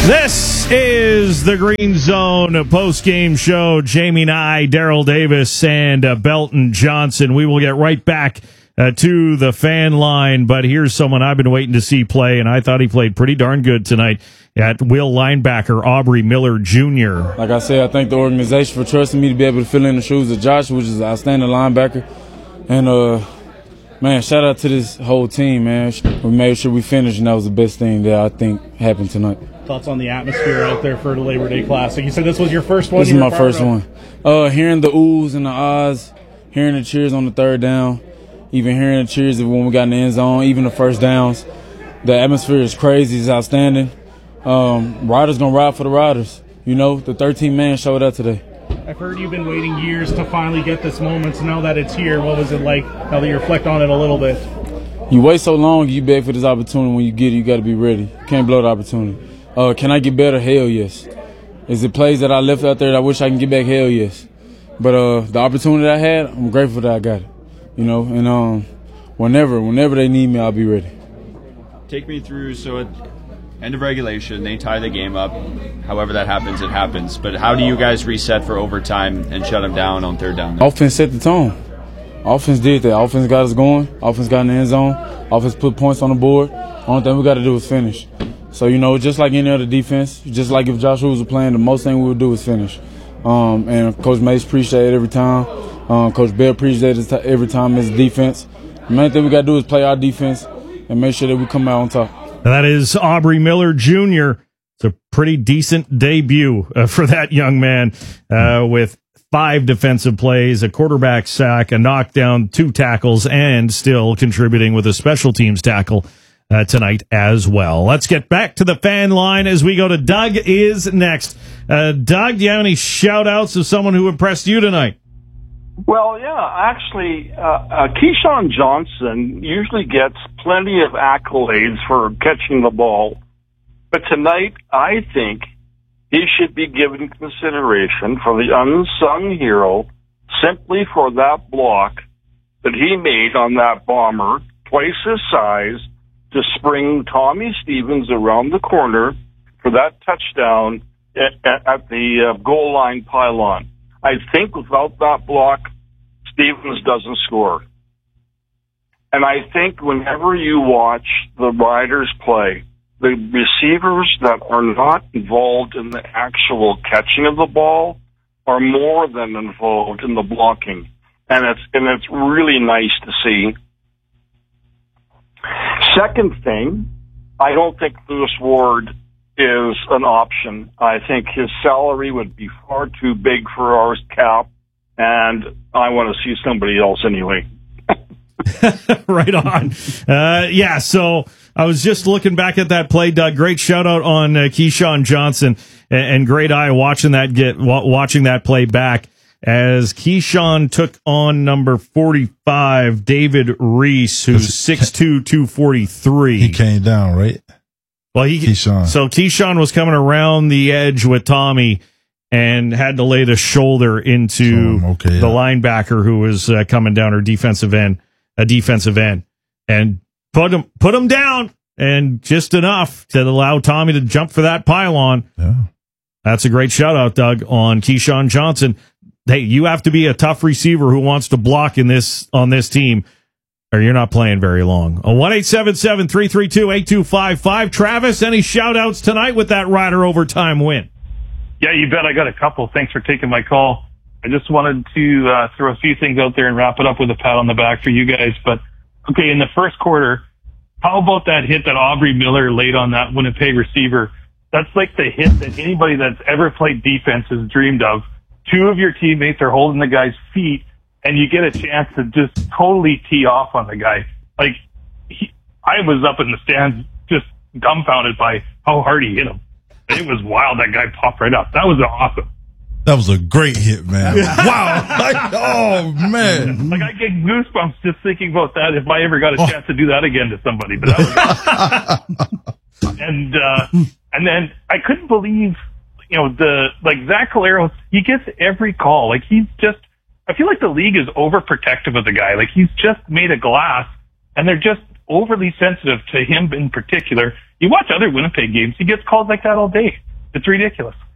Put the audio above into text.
This is the Green Zone post-game show. Jamie and I, Daryl Davis, and Belton Johnson. We will get right back to the fan line, but here's someone I've been waiting to see play, and I thought he played pretty darn good tonight at will linebacker Aubrey Miller Jr. Like I said, I thank the organization for trusting me to be able to fill in the shoes of Josh, which is an outstanding linebacker. And, man, shout out to this whole team, man. We made sure we finished, and that was the best thing that I think happened tonight. Thoughts on the atmosphere out there for the Labor Day Classic? You said this was your first one? This is my first one. Hearing the oohs and the ahs, hearing the cheers on the third down, even hearing the cheers when we got in the end zone, even the first downs. The atmosphere is crazy. It's outstanding. Riders going to ride for the riders. You know, the 13-man showed up today. I've heard you've been waiting years to finally get this moment. So now that it's here, what was it like now that you reflect on it a little bit? You wait so long, you beg for this opportunity. When you get it, you got to be ready. You can't blow the opportunity. Can I get better? Hell yes. Is it plays that I left out there that I wish I can get back? Hell yes. But the opportunity I had, I'm grateful that I got it. You know, and whenever they need me, I'll be ready. Take me through, so at end of regulation, they tie the game up. However that happens, it happens. But how do you guys reset for overtime and shut them down on third down? Offense set the tone. Offense did that. Offense got us going. Offense got in the end zone. Offense put points on the board. Only thing we got to do is finish. So, you know, just like any other defense, just like if Josh was playing, the most thing we would do is finish. And Coach Mace appreciated it every time. Coach Bear appreciated it every time as defense. The main thing we got to do is play our defense and make sure that we come out on top. That is Aubrey Miller Jr. It's a pretty decent debut for that young man with 5 defensive plays, a quarterback sack, a knockdown, 2 tackles, and still contributing with a special teams tackle tonight as well. Let's get back to the fan line as we go to Doug is next. Doug, do you have any shout-outs of someone who impressed you tonight? Well, yeah, actually, Keyshawn Johnson usually gets plenty of accolades for catching the ball, but tonight I think he should be given consideration for the unsung hero simply for that block that he made on that bomber, twice his size, to spring Tommy Stevens around the corner for that touchdown at the goal line pylon. I think without that block, Stevens doesn't score. And I think whenever you watch the Riders play, the receivers that are not involved in the actual catching of the ball are more than involved in the blocking. And it's really nice to see. Second thing, I don't think Lewis Ward is an option. I think his salary would be far too big for our cap, and I want to see somebody else anyway. Right on. Yeah, so I was just looking back at that play, Doug. Great shout out on Keyshawn Johnson, and great eye watching that play back as Keyshawn took on number 45, David Reese, who's 6'2", 243. He came down, right? Well, Keyshawn. So Keyshawn was coming around the edge with Tommy and had to lay the shoulder into the linebacker who was coming down, or defensive end, and put him down, and just enough to allow Tommy to jump for that pylon. Yeah. That's a great shout out, Doug, on Keyshawn Johnson. Hey, you have to be a tough receiver who wants to block on this team, or you're not playing very long. 1-877-332-8255. Travis, any shout-outs tonight with that Rider overtime win? Yeah, you bet. I got a couple. Thanks for taking my call. I just wanted to throw a few things out there and wrap it up with a pat on the back for you guys. But, okay, in the first quarter, how about that hit that Aubrey Miller laid on that Winnipeg receiver? That's like the hit that anybody that's ever played defense has dreamed of. 2 of your teammates are holding the guy's feet, and you get a chance to just totally tee off on the guy. Like, I was up in the stands just dumbfounded by how hard he hit him. It was wild. That guy popped right up. That was awesome. That was a great hit, man. Wow. Oh, man. Like, I get goosebumps just thinking about that if I ever got a chance to do that again to somebody. But that was and then I couldn't believe, Zach Collaros, he gets every call. Like, I feel like the league is overprotective of the guy. Like, he's just made a glass, and they're just overly sensitive to him in particular. You watch other Winnipeg games, he gets calls like that all day. It's ridiculous.